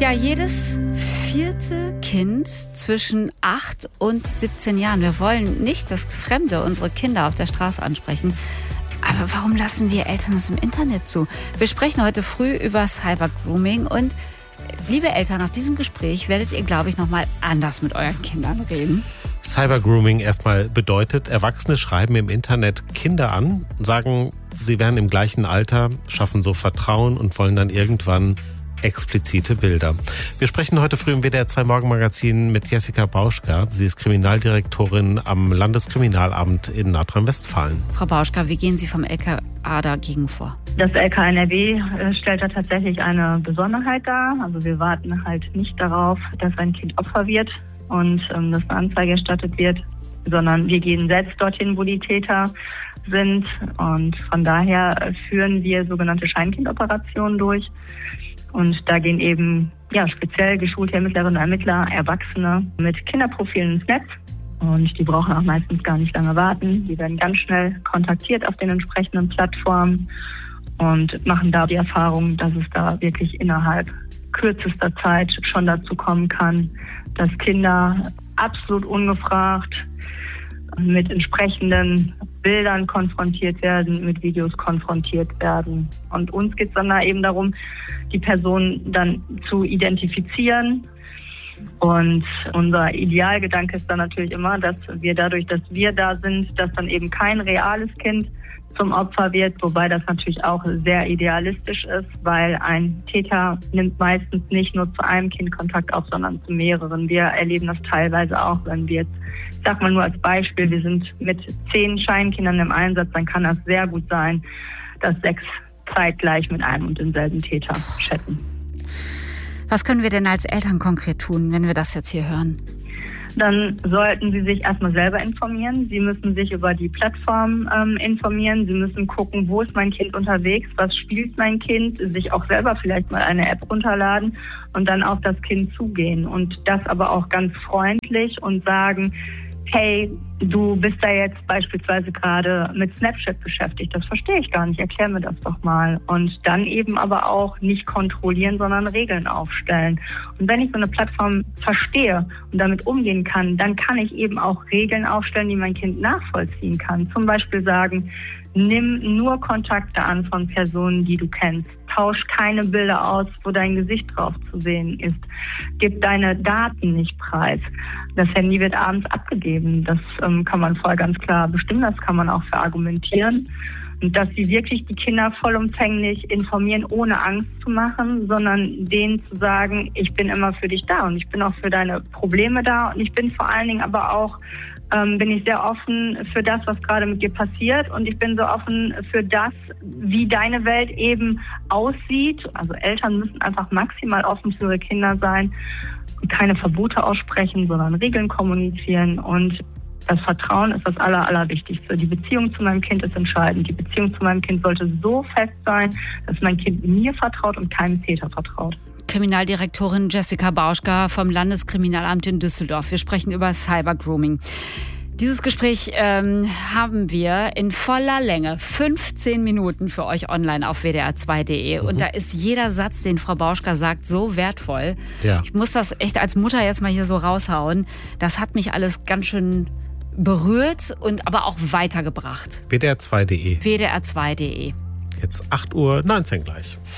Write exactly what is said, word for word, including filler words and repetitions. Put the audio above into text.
Ja, jedes vierte Kind zwischen acht und siebzehn Jahren. Wir wollen nicht, dass Fremde unsere Kinder auf der Straße ansprechen. Aber warum lassen wir Eltern es im Internet zu? Wir sprechen heute früh über Cybergrooming und liebe Eltern, nach diesem Gespräch werdet ihr, glaube ich, nochmal anders mit euren Kindern reden. Cybergrooming erstmal bedeutet, Erwachsene schreiben im Internet Kinder an, sagen, sie wären im gleichen Alter, schaffen so Vertrauen und wollen dann irgendwann explizite Bilder. Wir sprechen heute früh im W D R zwei Morgenmagazin mit Jessica Bauschka. Sie ist Kriminaldirektorin am Landeskriminalamt in Nordrhein-Westfalen. Frau Bauschka, wie gehen Sie vom L K A dagegen vor? Das L K N R W stellt da tatsächlich eine Besonderheit dar. Also wir warten halt nicht darauf, dass ein Kind Opfer wird und ähm, dass eine Anzeige erstattet wird, sondern wir gehen selbst dorthin, wo die Täter sind. Und von daher führen wir sogenannte Scheinkindoperationen durch. Und da gehen eben ja speziell geschulte Ermittlerinnen und Ermittler, Erwachsene mit Kinderprofilen ins Netz. Und die brauchen auch meistens gar nicht lange warten. Die werden ganz schnell kontaktiert auf den entsprechenden Plattformen und machen da die Erfahrung, dass es da wirklich innerhalb kürzester Zeit schon dazu kommen kann, dass Kinder absolut ungefragt mit entsprechenden Bildern konfrontiert werden, mit Videos konfrontiert werden. Und uns geht es dann da eben darum, die Person dann zu identifizieren. Und unser Idealgedanke ist dann natürlich immer, dass wir dadurch, dass wir da sind, dass dann eben kein reales Kind zum Opfer wird, wobei das natürlich auch sehr idealistisch ist, weil ein Täter nimmt meistens nicht nur zu einem Kind Kontakt auf, sondern zu mehreren. Wir erleben das teilweise auch, wenn wir jetzt, ich sag mal nur als Beispiel, wir sind mit zehn Scheinkindern im Einsatz, dann kann das sehr gut sein, dass sechs zeitgleich mit einem und denselben Täter chatten. Was können wir denn als Eltern konkret tun, wenn wir das jetzt hier hören? Dann sollten Sie sich erstmal selber informieren. Sie müssen sich über die Plattform ähm, informieren. Sie müssen gucken, wo ist mein Kind unterwegs, was spielt mein Kind, sich auch selber vielleicht mal eine App runterladen und dann auf das Kind zugehen. Und das aber auch ganz freundlich und sagen, hey, du bist da jetzt beispielsweise gerade mit Snapchat beschäftigt. Das verstehe ich gar nicht. Erklär mir das doch mal. Und dann eben aber auch nicht kontrollieren, sondern Regeln aufstellen. Und wenn ich so eine Plattform verstehe und damit umgehen kann, dann kann ich eben auch Regeln aufstellen, die mein Kind nachvollziehen kann. Zum Beispiel sagen, nimm nur Kontakte an von Personen, die du kennst. Tausch keine Bilder aus, wo dein Gesicht drauf zu sehen ist. Gib deine Daten nicht preis. Das Handy wird abends abgegeben. Das ähm, kann man vorher ganz klar bestimmen. Das kann man auch verargumentieren. Und dass sie wirklich die Kinder vollumfänglich informieren, ohne Angst zu machen, sondern denen zu sagen, ich bin immer für dich da und ich bin auch für deine Probleme da und ich bin vor allen Dingen aber auch Ähm, bin ich sehr offen für das, was gerade mit dir passiert und ich bin so offen für das, wie deine Welt eben aussieht. Also Eltern müssen einfach maximal offen für ihre Kinder sein und keine Verbote aussprechen, sondern Regeln kommunizieren und das Vertrauen ist das Aller, Allerwichtigste. Die Beziehung zu meinem Kind ist entscheidend. Die Beziehung zu meinem Kind sollte so fest sein, dass mein Kind mir vertraut und keinem Täter vertraut. Kriminaldirektorin Jessica Bauschka vom Landeskriminalamt in Düsseldorf. Wir sprechen über Cybergrooming. Dieses Gespräch ähm, haben wir in voller Länge, fünfzehn Minuten für euch online auf W D R zwei Punkt D E. Mhm. Und da ist jeder Satz, den Frau Bauschka sagt, so wertvoll. Ja. Ich muss das echt als Mutter jetzt mal hier so raushauen. Das hat mich alles ganz schön berührt und aber auch weitergebracht. W D R zwei Punkt D E. W D R zwei Punkt D E. Jetzt acht Uhr neunzehn gleich.